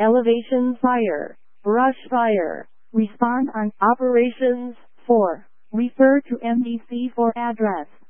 elevation fire, brush fire. Respond on operations. 4. Refer to NEC for address.